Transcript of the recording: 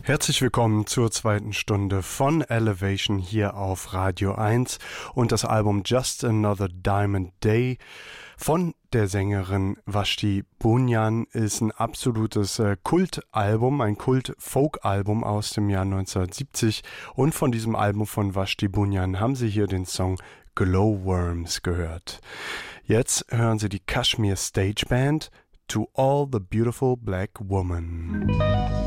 Herzlich willkommen zur zweiten Stunde von Elevation hier auf Radio 1 und das Album Just Another Diamond Day von der Sängerin Vashti Bunyan ist ein absolutes Kultalbum, ein Kult-Folk-Album aus dem Jahr 1970 und von diesem Album von Vashti Bunyan haben Sie hier den Song Glowworms gehört. Jetzt hören Sie die Kashmir Stage Band To All the Beautiful Black Woman.